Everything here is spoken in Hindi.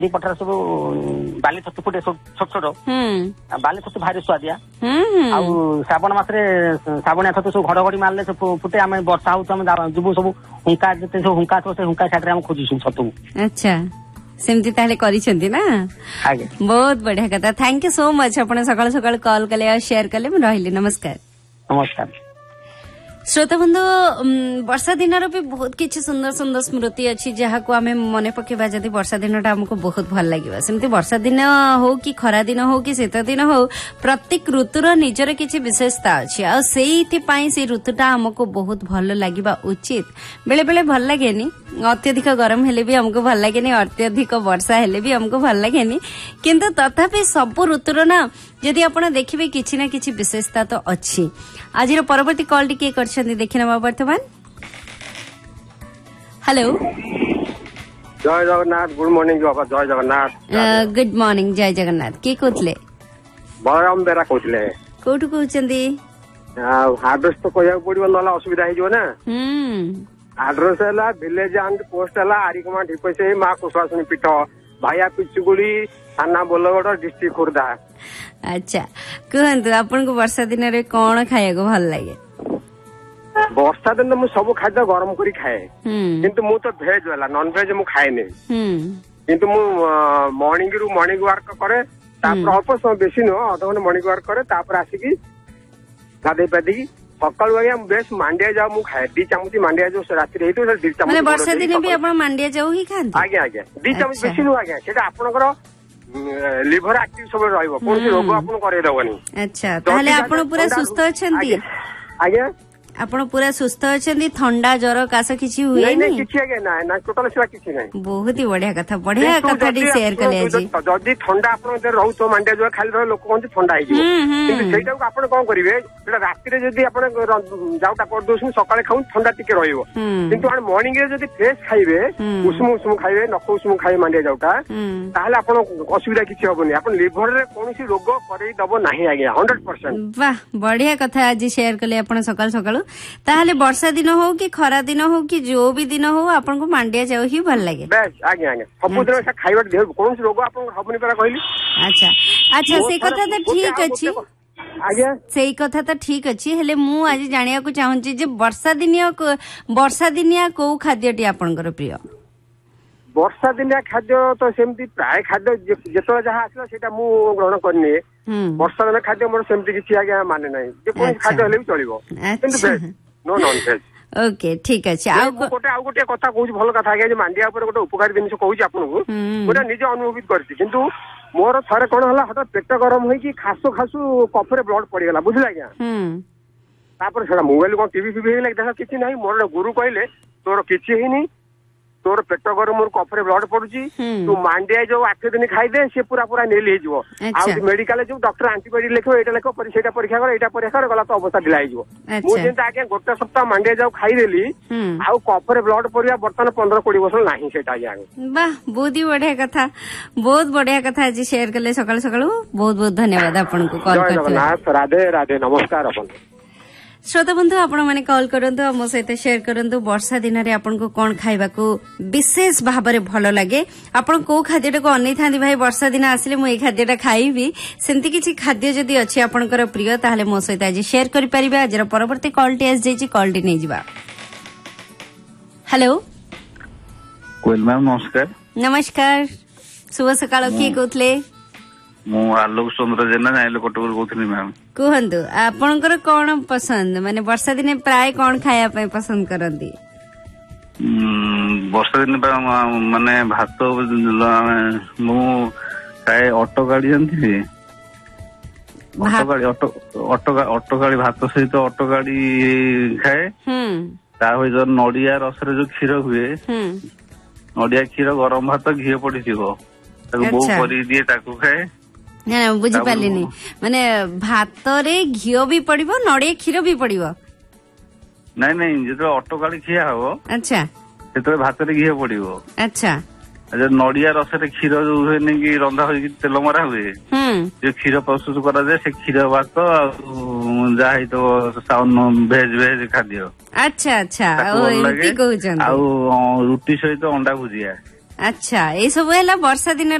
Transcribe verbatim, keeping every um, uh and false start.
ଦି ପଟରେ ସବୁ ବାଲି ଛତୁ ଫୁଟେ ଛୋଟ ଛୋଟ ବାଲି ଛତୁ ଭାରି ସୁଆଦିଆ। ଆଉ ଶ୍ରାବଣ ମାସରେ ଶ୍ରାବଣିଆ ଛତୁ ସବୁ ଘଡଘଡି ମାରିଲେ ଫୁଟେ। ଆମେ ବର୍ଷା ହଉଛୁ ଆମେ ଯିବୁ ସବୁ ହୁଙ୍କା ଯେତେ ସବୁ ହୁଙ୍କା ଥିବ ସେ ହୁଙ୍କା ସାଇଡରେ ଆମେ ଖୋଜୁଛୁ ଛତୁ। ଆଚ୍ଛା ସେମିତି ତାହେଲେ କରିଛନ୍ତି ନା? ଆଜ୍ଞା ବହୁତ ବଢିଆ କଥା। ଥ୍ୟାଙ୍କ ୟୁ ସୋ ମଚ୍ ଆପଣ ସକାଳୁ ସକାଳୁ କଲ୍ କଲେ ଆଉ ସେୟାର କଲେ। ମୁଁ ରହିଲି ନମସ୍କାର। ନମସ୍କାର। श्रोता बंधु वर्षा दिनर भी बहुत किसी सुंदर सुंदर स्मृति अच्छी जहाँ को आम मन पकेबा जदि वर्षा दिन टा हमको बहुत भल लगे। सेमती वर्षा दिन हो कि खरा दिन हो कि शीत दिन हो प्रत्येक ऋतुर निजर किसी विशेषता अच्छी आ से ऋतुटा हमको बहुत भल लगे उचित। बेले बेले भल लगे अत्यधिक गरम हेले भी हमको भल लगे अत्यधिक वर्षा हेले भी हमको भल लगे किंतु तथापि सब ऋतुर ना जदि आप देखिए किसी ना किसी विशेषता तो अच्छी। आज परवर्ती कॉल टी किए करछन्ती देखि नबा वर्तमान। हेलो जय जगन्नाथ। गुड मॉर्निंग बाबा। जय जगन्नाथ। गुड मॉर्निंग जय जगन्नाथ। के कहतले? बलराम बेरा कहतले। कोठु कहउचंदी? एड्रेस तो कहया पड़िबो नला असुविधा हे जो ना। हम एड्रेस हला विलेज एंड पोस्ट हला आरिकमा ढिपसे मा कुशासनी पीठ भाया पिचुगुड़ी थाना बोलगड़ डिस्ट्रिक्ट खुर्दा। अच्छा कहतु आपन को वर्षा दिन रे कोन खाया को भल लागे? वर्षा दिन मु सब खाद्य गरम करी खाए किंतु मु तो भेज वाला नॉन भेज मु खाए नहीं किंतु मु मॉर्निंग रु मॉर्निंग वर्क करे तापर अल्प समय बेसी न आधा घंटा मॉर्निंग वर्क करे तापर आसिकी गाधे पादी सकाळु आगे बेस मांडिया जाऊ मु खाए दी चामच मांडिया जो राति रे हेतु दी चामच माने वर्षा दिन भी आपण मांडिया जाऊ ही खान? आगे आगे दी चामच बेसी न आगे सेटा आपनकर लिवर एक्टिव सब रहइबो कोन रोग आपन करे दबनी। अच्छा ताले आपण पूरा सुस्त अछंती? आगे आपण पूरा सुस्त अछंती? ठंडा ज्वर कास किछि हुए नहीं? नहीं किछि आगे ना ना टोटल सेवा किछि नहीं। बहुत ही बढ़िया कथा बढ़िया कथा डी शेयर कले आज। जदी ठंडा आपण दे रहउ तो मांडिया जो खाली रह लोक कोन ठंडा आइ जिवो किंतु सेटा को आपण कोन करिवे सेटा राति रे जदी आपण जाउटा कर दोसु सकाळे खाउ ठंडा टिके रहइबो किंतु आपण मॉर्निंग रे जदी फ्रेश खाइबे उष्म उष्म खाइबे नख उष्म खाइ मांडिया जाउटा ताहले आपण असुविधा किछि होबनी आपण लिवर रे कोनसी रोग करई दबो नाही आगे हंड्रेड परसेंट। वाह बढ़िया कथा आज शेयर कले आपण सकाळ सकाळ। ताहले वर्षा दिन हो कि खरा दिन हो कि जो भी दिन हो आपन को मांडिया जाऊ ही भल लागे? बेस आगे आगे सब दिन से खाइबा देह कोन रोग आपन हबनी परा कहली। अच्छा अच्छा से कथा तो ठीक अछि आगे सेई कथा तो ठीक अछि हेले मु आज जानिया को चाहूची जे वर्षा दिनिया वर्षा दिनिया को खाद्यटी आपनकर प्रिय? वर्षा दिनिया खाद्य तो सेमती प्राय खाद्य जेतो जहा आसला सेटा मु ग्रहण करनी। वर्षा दिन खाद्य मोर सेमती किछि आगे माने नाही जे कोन खाद्य हेले भी चलिबो किंतु नो नॉन वेज। ओके ठीक अछि। आ गोटे आ गोटे कथा कहूछ भल कथा आगे जे मांडिया ऊपर गोटे उपकारी जिनिस कहूछ आपन को गोटे निजे अनुभवित करछि किंतु मोर थरे कोन हला हटा पेट गरम होई कि खासो खासु कफरे ब्लड पड़ी गेला बुझला क्या। तापर सेडा मोबाइल को टीवी टीवी हे देखा किछि नाही मोर गुरु कहले तोर किछि हिनी तोर पेट गरम मोर कफरे ब्लड पडुची तू मांडिया जो आठ दिन खाई दे से पूरा पूरा नेल हे जिवो आ मेडिकल जो डॉक्टर एंटीबायोटिक लेखो एटा लेखो पर सेटा परीक्षा कर एटा परीक्षा कर गला तो अवस्था ढिला हे जिवो। मु जेंता आके गोटे सप्ताह मांडिया जाऊ खाई देली आ कफरे ब्लड पड़िया बर्तन पंद्रह बीस वर्ष नाही सेटा आगे। वाह बहुत ही बढ़िया कथा बहुत बढ़िया कथा आज शेयर कले सकाळ सकाळ। बहुत बहुत धन्यवाद आपन को कॉल करथिला। राधे राधे नमस्कार अपन श्रोता बंधु आपण माने कॉल करंतु मो सहित शेयर करंतु वर्षा दिन रे आपण को कोन खाइबा को विशेष भाबरे भलो लागे आपण को खाद्यटा को अनै थांदी भाई वर्षा दिन आसिले मु ए खाद्यटा खाइबी सेंती किछि खाद्य जदी अछि आपणकर प्रिय ताहाले मो सहित आज शेयर करि परिबे। आज परवर्ती call T S जेची call T नै जिबा। हेलो कोइल मैम नमस्कार। नमस्कार शुभ सकाळ की कहतले? मु आलोक चंद्र जेना जाइलो कटकुर कहतनी मैम। कहंतु आपणकर कोन पसंद माने वर्षा दिन प्राय कोन खाया पय पसंद करंती? वर्षा दिन माने भात मु खाए ऑटो गाड़ी जानथि ऑटो गाड़ी ऑटो ऑटो ऑटो गाड़ी भात सहित ऑटो गाड़ी खाए ता होय जो नडिया रस रे जो खीर हुए नडिया खीर गरम भात घी पड़ी थिबो ताको बो करी दिए ताको खाए। ना बुझी पालिनी माने भात रे घी भी पड़िबो नडिया खीर भी पड़िबो? नहीं नहीं जेतो ऑटो गाड़ी खिया हो। अच्छा सेतो भात रे घी पड़िबो। अच्छा जो नडिया रस रे खीर जो हुए नै कि रंधा होई तेल मरा हुए जो खीर प्रस्तुत करा जाय से खीर भात जा है तो साउन भेज भेज खाद्य। अच्छा अच्छा ओ एमती कहउछन। आ रुटी सहित अंडा भुजिया ଆଚ୍ଛା ଏଇ ସବୁ ହେଲା ବର୍ଷା ଦିନ